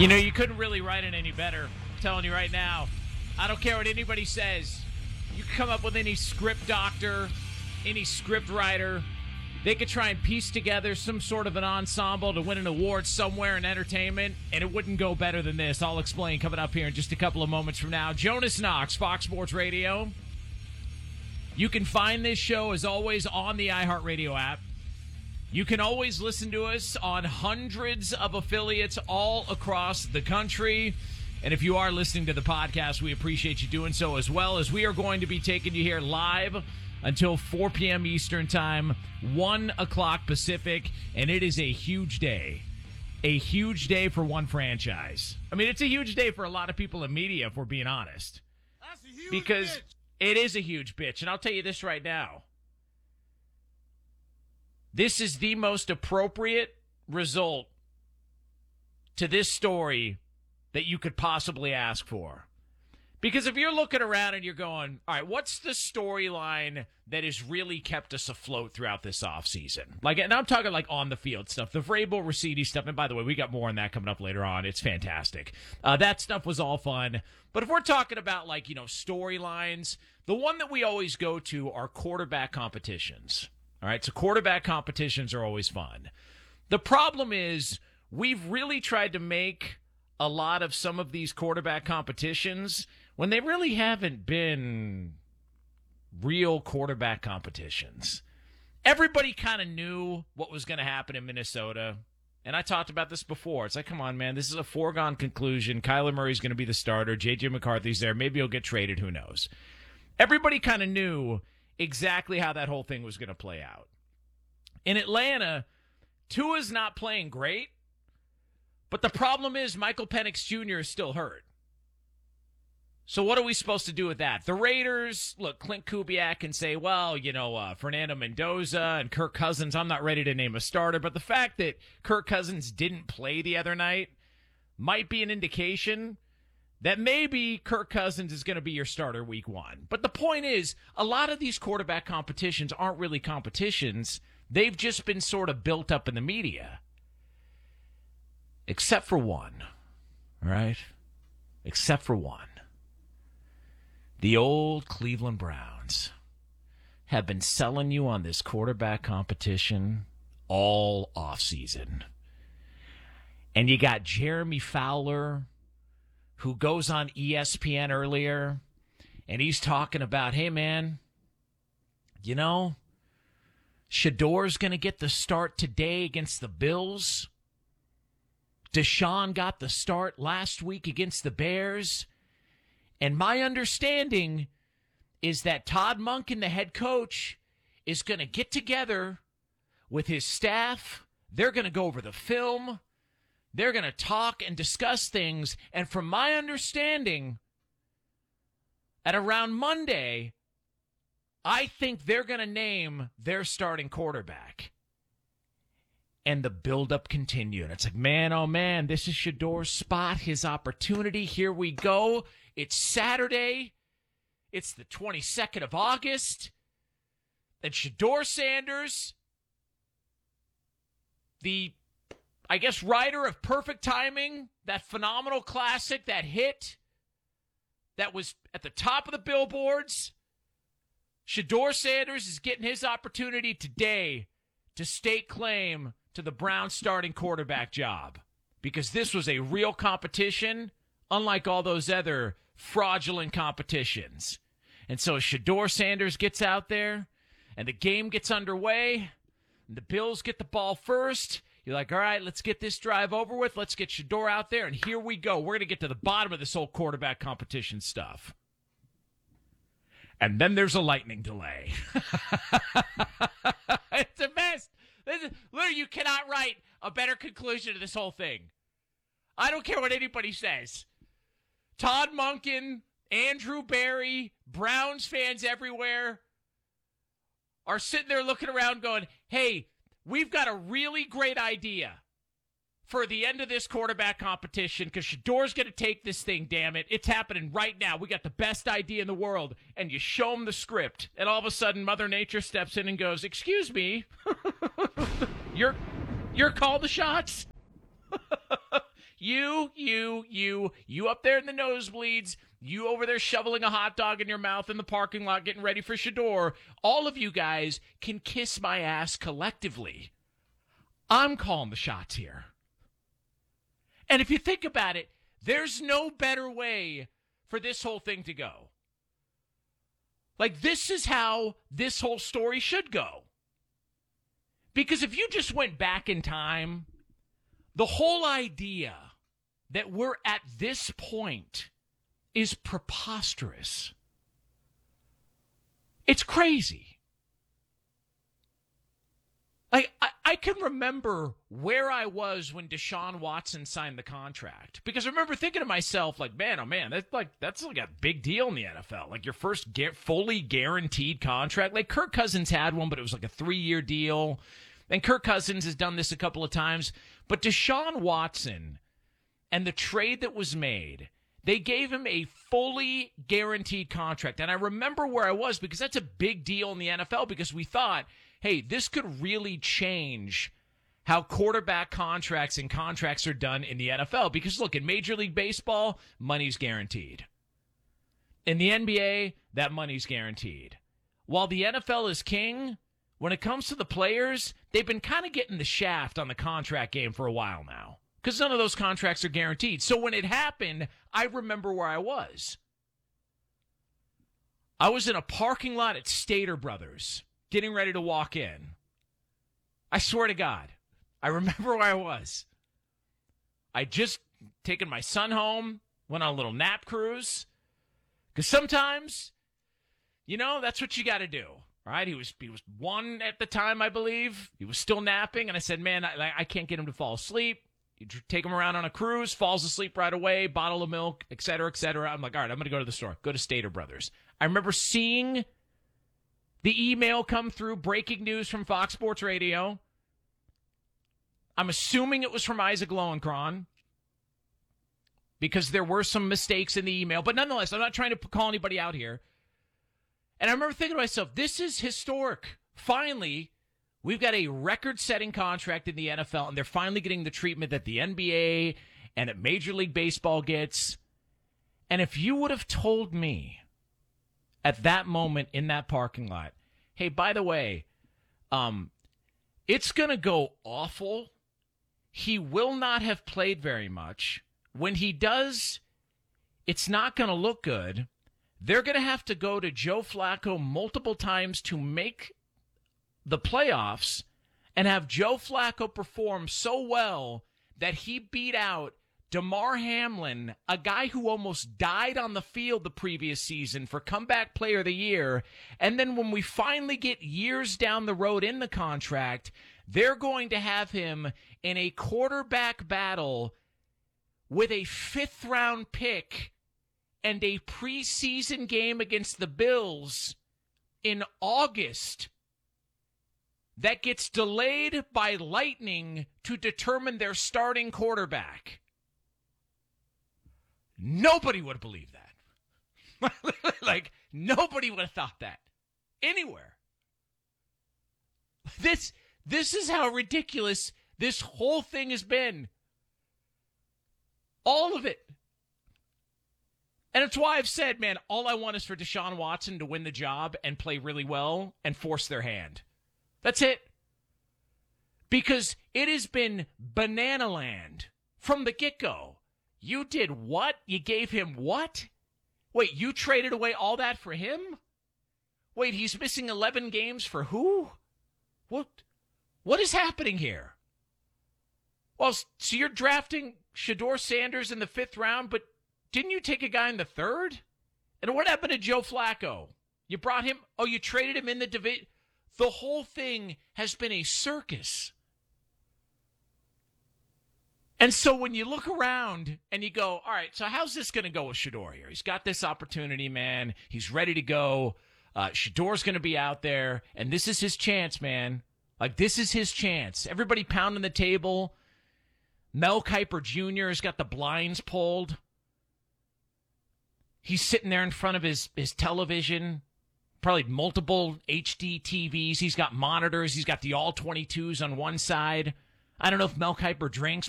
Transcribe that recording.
You know, you couldn't really write it any better. I'm telling you right now. I don't care what anybody says. You can come up with any script doctor, any script writer. They could try and piece together some sort of an ensemble to win an award somewhere in entertainment, and it wouldn't go better than this. I'll explain coming up here in just a couple of moments from now. Jonas Knox, Fox Sports Radio. You can find this show, as always, on the iHeartRadio app. You can always listen to us on hundreds of affiliates all across the country. And if you are listening to the podcast, we appreciate you doing so, as well as we are going to be taking you here live until 4 p.m. Eastern Time, 1 o'clock Pacific, and it is a huge day. A huge day for one franchise. I mean, it's a huge day for a lot of people in media, if we're being honest. That's a huge because bitch. It is a huge bitch, and I'll tell you this right now. This is the most appropriate result to this story that you could possibly ask for. Because if you're looking around and you're going, all right, what's the storyline that has really kept us afloat throughout this offseason? Like, and I'm talking like on the field stuff, the Vrabel, Ricidi stuff. And by the way, we got more on that coming up later on. It's fantastic. That stuff was all fun. But if we're talking about like, you know, storylines, the one that we always go to are quarterback competitions. All right, so quarterback competitions are always fun. The problem is we've really tried to make a lot of some of these quarterback competitions when they really haven't been real quarterback competitions. Everybody kind of knew what was going to happen in Minnesota, and I talked about this before. It's like, come on, man, this is a foregone conclusion. Kyler Murray's going to be the starter. J.J. McCarthy's there. Maybe he'll get traded. Who knows? Everybody kind of knew exactly how that whole thing was going to play out. In Atlanta, Tua's not playing great, but the problem is Michael Penix Jr. is still hurt. So what are we supposed to do with that? The Raiders, look, Clint Kubiak can say, well, you know, Fernando Mendoza and Kirk Cousins, I'm not ready to name a starter, but the fact that Kirk Cousins didn't play the other night might be an indication that maybe Kirk Cousins is going to be your starter week one. But the point is, a lot of these quarterback competitions aren't really competitions. They've just been sort of built up in the media. Except for one. All right? Except for one. The old Cleveland Browns have been selling you on this quarterback competition all offseason. And you got Jeremy Fowler, who goes on ESPN earlier, and he's talking about, hey, man, you know, Shador's going to get the start today against the Bills. Deshaun got the start last week against the Bears. And my understanding is that Todd Monken, the head coach, is going to get together with his staff. They're going to go over the film. They're going to talk and discuss things. And from my understanding, at around Monday, I think they're going to name their starting quarterback. And the buildup continued. It's like, man, oh, man, this is Shador's spot, his opportunity. Here we go. It's Saturday. It's the 22nd of August. And Shador Sanders, the, I guess, writer of Perfect Timing, that phenomenal classic, that hit that was at the top of the billboards, Shador Sanders is getting his opportunity today to stake claim to the Browns starting quarterback job, because this was a real competition, unlike all those other fraudulent competitions. And so Shador Sanders gets out there, and the game gets underway, and the Bills get the ball first. You're like, all right, let's get this drive over with. Let's get Shador out there, and here we go. We're going to get to the bottom of this whole quarterback competition stuff. And then there's a lightning delay. It's the best. Literally, you cannot write a better conclusion to this whole thing. I don't care what anybody says. Todd Monken, Andrew Berry, Browns fans everywhere are sitting there looking around going, hey, we've got a really great idea for the end of this quarterback competition, because Shador's going to take this thing, damn it. It's happening right now. We got the best idea in the world. And you show them the script, and all of a sudden Mother Nature steps in and goes, excuse me, you're calling the shots? You up there in the nosebleeds, you over there shoveling a hot dog in your mouth in the parking lot getting ready for Shador, all of you guys can kiss my ass collectively. I'm calling the shots here. And if you think about it, there's no better way for this whole thing to go. Like, this is how this whole story should go. Because if you just went back in time, the whole idea that we're at this point is preposterous. It's crazy. I can remember where I was when Deshaun Watson signed the contract. Because I remember thinking to myself, like, man, oh man, that's like a big deal in the NFL. Like your first fully guaranteed contract. Like Kirk Cousins had one, but it was like a 3-year deal. And Kirk Cousins has done this a couple of times. But Deshaun Watson and the trade that was made, they gave him a fully guaranteed contract. And I remember where I was because that's a big deal in the NFL because we thought, hey, this could really change how quarterback contracts and contracts are done in the NFL. Because, look, in Major League Baseball, money's guaranteed. In the NBA, that money's guaranteed. While the NFL is king, when it comes to the players, they've been kind of getting the shaft on the contract game for a while now. Because none of those contracts are guaranteed. So when it happened, I remember where I was. I was in a parking lot at Stater Brothers, getting ready to walk in. I swear to God, I remember where I was. I just taken my son home, went on a little nap cruise. Because sometimes, you know, that's what you got to do. Right? He was 1 at the time, I believe. He was still napping. And I said, man, I can't get him to fall asleep. You take him around on a cruise, falls asleep right away, bottle of milk, et cetera, et cetera. I'm like, all right, I'm going to go to the store. Go to Stater Brothers. I remember seeing the email come through, breaking news from Fox Sports Radio. I'm assuming it was from Isaac Lowenkron because there were some mistakes in the email. But nonetheless, I'm not trying to call anybody out here. And I remember thinking to myself, this is historic. Finally, we've got a record-setting contract in the NFL, and they're finally getting the treatment that the NBA and that Major League Baseball gets. And if you would have told me at that moment in that parking lot, hey, by the way, it's going to go awful. He will not have played very much. When he does, it's not going to look good. They're going to have to go to Joe Flacco multiple times to make the playoffs and have Joe Flacco perform so well that he beat out DeMar Hamlin, a guy who almost died on the field the previous season for comeback player of the year. And then when we finally get years down the road in the contract, they're going to have him in a quarterback battle with a 5th-round pick and a preseason game against the Bills in August that gets delayed by lightning to determine their starting quarterback. Nobody would have believed that. Like, nobody would have thought that anywhere. This is how ridiculous this whole thing has been. All of it. And it's why I've said, man, all I want is for Deshaun Watson to win the job and play really well and force their hand. That's it. Because it has been banana land from the get-go. You did what? You gave him what? Wait, you traded away all that for him? Wait, he's missing 11 games for who? What is happening here? Well, so you're drafting Shador Sanders in the 5th round, but didn't you take a guy in the 3rd? And what happened to Joe Flacco? You brought him, you traded him in the division. The whole thing has been a circus. And so when you look around and you go, all right, so how's this going to go with Shador here? He's got this opportunity, man. He's ready to go. Shador's going to be out there, and this is his chance, man. Like, this is his chance. Everybody pounding the table. Mel Kiper Jr. has got the blinds pulled. He's sitting there in front of his television, probably multiple HD TVs. He's got monitors. He's got the all 22s on one side. I don't know if Mel Kiper drinks,